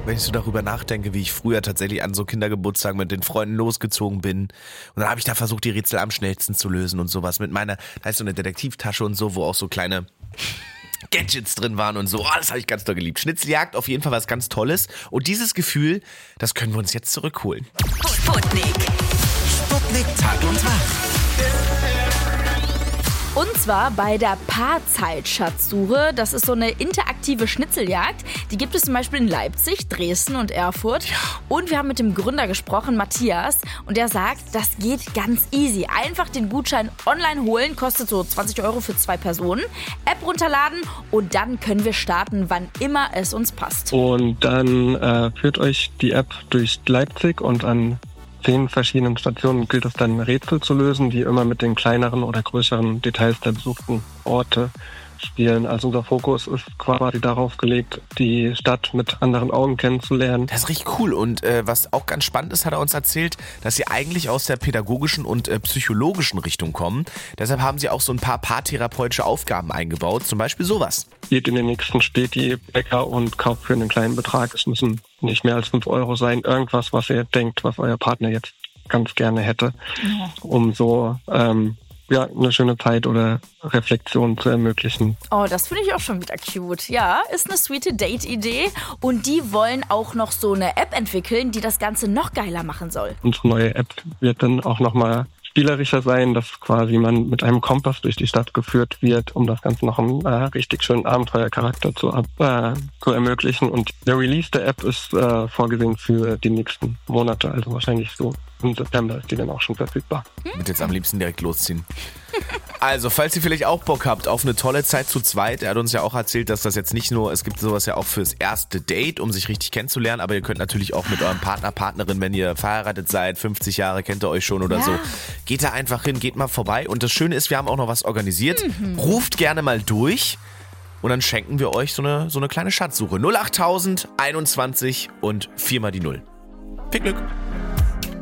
wenn ich so darüber nachdenke, wie ich früher tatsächlich an so Kindergeburtstagen mit den Freunden losgezogen bin. Und dann habe ich da versucht, die Rätsel am schnellsten zu lösen und sowas. Mit meiner, da ist so eine Detektivtasche und so, wo auch so kleine Gadgets drin waren und so. Oh, das habe ich ganz doll geliebt. Schnitzeljagd, auf jeden Fall was ganz Tolles. Und dieses Gefühl, das können wir uns jetzt zurückholen. Sputnik Tag und Nacht. Und zwar bei der Paarzeit-Schatzsuche. Das ist so eine interaktive Schnitzeljagd. Die gibt es zum Beispiel in Leipzig, Dresden und Erfurt. Ja. Und wir haben mit dem Gründer gesprochen, Matthias. Und der sagt, das geht ganz easy. Einfach den Gutschein online holen, kostet so 20 € für 2 Personen. App runterladen und dann können wir starten, wann immer es uns passt. Und dann führt euch die App durch Leipzig und an 10 verschiedenen Stationen gilt es dann, Rätsel zu lösen, die immer mit den kleineren oder größeren Details der besuchten Orte spielen. Also unser Fokus ist quasi darauf gelegt, die Stadt mit anderen Augen kennenzulernen. Das ist richtig cool und was auch ganz spannend ist, hat er uns erzählt, dass sie eigentlich aus der pädagogischen und psychologischen Richtung kommen. Deshalb haben sie auch so ein paar paartherapeutische Aufgaben eingebaut, zum Beispiel sowas. Geht in den nächsten Späti, Bäcker und kauft für einen kleinen Betrag. Es müssen nicht mehr als 5 € sein. Irgendwas, was ihr denkt, was euer Partner jetzt ganz gerne hätte, um so eine schöne Zeit oder Reflexion zu ermöglichen. Oh, das finde ich auch schon wieder cute. Ja, ist eine sweete Date-Idee. Und die wollen auch noch so eine App entwickeln, die das Ganze noch geiler machen soll. Unsere neue App wird dann auch nochmal spielerischer sein, dass quasi man mit einem Kompass durch die Stadt geführt wird, um das Ganze noch einen richtig schönen Abenteuercharakter zu ermöglichen. Und der Release der App ist vorgesehen für die nächsten Monate, also wahrscheinlich so im September ist die dann auch schon verfügbar. Mit jetzt am liebsten direkt losziehen. Also, falls ihr vielleicht auch Bock habt auf eine tolle Zeit zu zweit, er hat uns ja auch erzählt, dass das jetzt nicht nur, es gibt sowas ja auch fürs erste Date, um sich richtig kennenzulernen, aber ihr könnt natürlich auch mit eurem Partner, Partnerin, wenn ihr verheiratet seid, 50 Jahre kennt ihr euch schon oder so, geht da einfach hin, geht mal vorbei und das Schöne ist, wir haben auch noch was organisiert, ruft gerne mal durch und dann schenken wir euch so eine kleine Schatzsuche. 08000 21 und 4 mal die 0. Viel Glück!